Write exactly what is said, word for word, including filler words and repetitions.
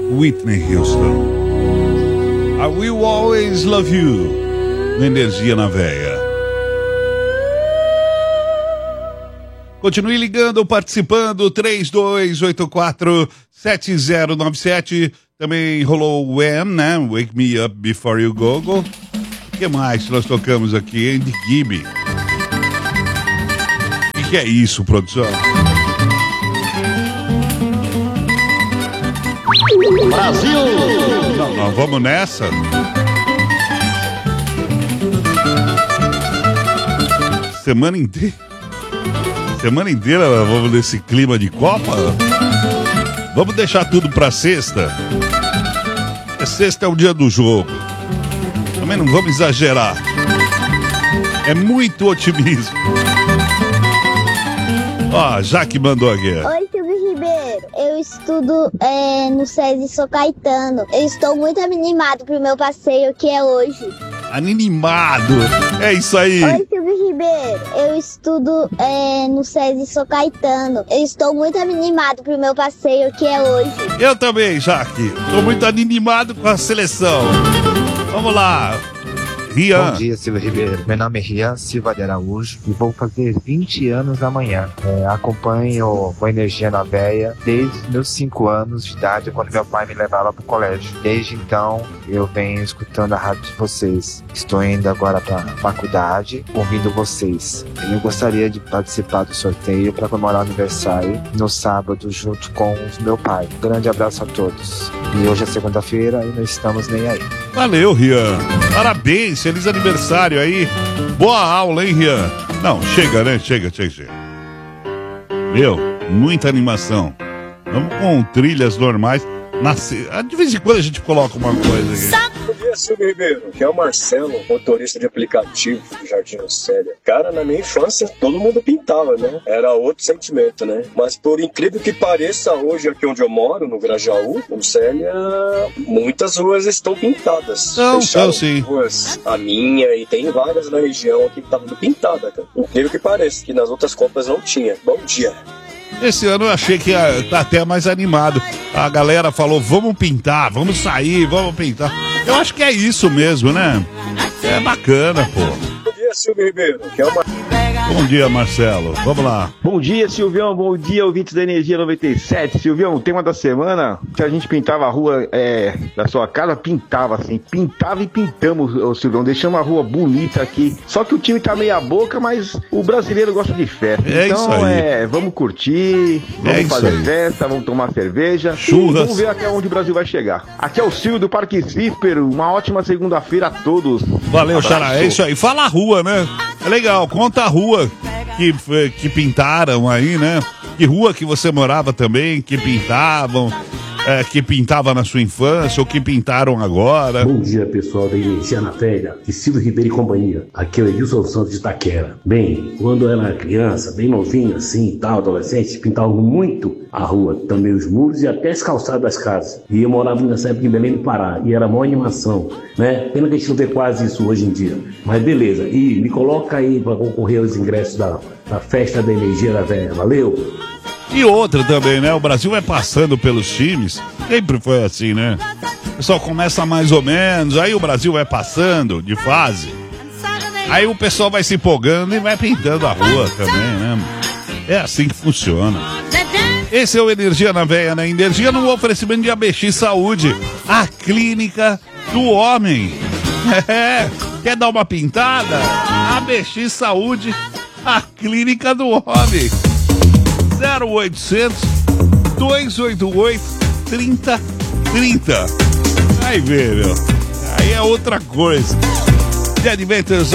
Whitney Houston. I Will Always Love You. Energia na veia. Continue ligando, participando. três dois oito quatro sete zero nove sete. Também rolou o Wham, né? Wake Me Up Before You Go Go. O que mais nós tocamos aqui? Andy Gibb. O que, que é isso, produção? Brasil! Não, nós vamos nessa? Semana inteira. Semana inteira nós vamos nesse clima de Copa? Vamos deixar tudo pra sexta? É sexta é o dia do jogo. Também não vamos exagerar. É muito otimismo. Ó, Jaque mandou aqui. Oi, Silvio Ribeiro. Eu estudo é, no SESI São Caetano. Eu estou muito animado pro meu passeio que é hoje. Animado. É isso aí. Oi, Silvio Ribeiro. Eu estudo é, no SESI São Caetano. Eu estou muito animado pro meu passeio que é hoje. Eu também, Jaque. Estou muito animado com a seleção. Vamos lá. Rian. Bom dia, Silvio Ribeiro. Meu nome é Rian Silva de Araújo e vou fazer vinte anos amanhã. É, acompanho o Energia na Veia desde meus cinco anos de idade, quando meu pai me levava para o colégio. Desde então, eu venho escutando a rádio de vocês. Estou indo agora para a faculdade, ouvindo vocês. Eu gostaria de participar do sorteio para comemorar o aniversário no sábado, junto com o meu pai. Um grande abraço a todos. E hoje é segunda-feira e não estamos nem aí. Valeu, Rian. Parabéns. Feliz aniversário aí. Boa aula, hein, Rian? Não, chega, né? Chega, chega, chega. Meu, muita animação. Vamos com trilhas normais. Nasce... De vez em quando a gente coloca uma coisa aqui. Bom dia, Silvio Ribeiro. Que é o Marcelo, motorista de aplicativo do Jardim Lucélia. Cara, na minha infância, todo mundo pintava, né? Era outro sentimento, né? Mas por incrível que pareça, hoje aqui onde eu moro, no Grajaú, Lucélia, muitas ruas estão pintadas. Não, Fecharam eu sim. ruas, a minha, e tem várias na região aqui que tá tudo pintada, cara. Incrível que pareça, que nas outras Copas não tinha. Bom dia. Esse ano eu achei que ia tá até mais animado. A galera falou, vamos pintar, vamos sair, vamos pintar. Eu acho que é isso mesmo, né? É bacana, pô. Bom dia, Silvio Ribeiro. Que é uma... Bom dia, Marcelo. Vamos lá. Bom dia, Silvião. Bom dia, ouvintes da Energia noventa e sete. Silvião, o tema da semana, que a gente pintava a rua é, da sua casa, pintava assim. Pintava e pintamos, ô, Silvião. Deixamos a rua bonita aqui. Só que o time tá meia boca, mas o brasileiro gosta de festa. É então, isso aí. é, vamos curtir, vamos É isso fazer aí. festa, vamos tomar cerveja. Churras. Vamos ver até onde o Brasil vai chegar. Aqui é o Silvio do Parque Císpero. Uma ótima segunda-feira a todos. Valeu, Abraço. Xará. É isso aí. Fala a rua, né? É legal. Conta a rua que, que pintaram aí, né? Que rua que você morava também, que pintavam, é, que pintava na sua infância ou que pintaram agora. Bom dia, pessoal da Energia na Velha, de Silvio Ribeiro e companhia. Aqui é o Edilson Santos de Itaquera. Bem, quando eu era criança, bem novinho assim e tal, adolescente, pintavam muito a rua, também os muros e até as calçadas das casas. E eu morava nessa época em Belém do Pará, e era a maior animação, né? Pena que a gente não vê quase isso hoje em dia. Mas beleza, e me coloca aí para concorrer aos ingressos da, da festa da Energia da Velha, valeu? E outra também, né? O Brasil vai passando pelos times. Sempre foi assim, né? O pessoal começa mais ou menos, aí o Brasil vai passando de fase. Aí o pessoal vai se empolgando e vai pintando a rua também, né? É assim que funciona. Esse é o Energia na Veia, né? Energia no oferecimento de A B X Saúde, a clínica do homem. É, quer dar uma pintada? A B X Saúde, a clínica do homem. zero oitocentos, dois oito oito, trinta trinta. Aí vê, meu. Aí é outra coisa. The Adventures